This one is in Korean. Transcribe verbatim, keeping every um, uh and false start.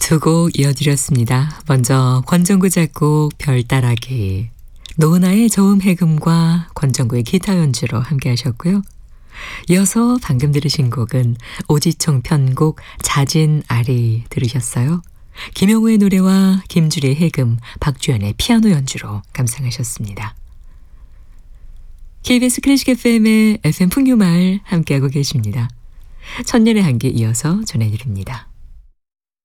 두 곡 이어드렸습니다. 먼저 권정구 작곡 별따라기, 노은아의 저음 해금과 권정구의 기타 연주로 함께 하셨고요. 이어서 방금 들으신 곡은 오지총 편곡 자진 아리 들으셨어요. 김영우의 노래와 김주리의 해금, 박주연의 피아노 연주로 감상하셨습니다. 케이비에스 클래식 에프엠의 에프엠 풍류마을 함께하고 계십니다. 천년의 한기 이어서 전해드립니다.